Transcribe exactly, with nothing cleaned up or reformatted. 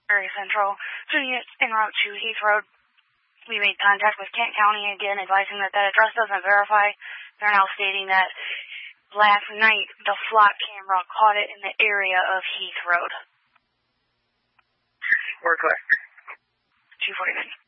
Area Central. Two units en route to Heath Road. We made contact with Kent County again, advising that that address doesn't verify. They're now stating that last night the flock camera caught it in the area of Heath Road. We're clear. two forty-nine.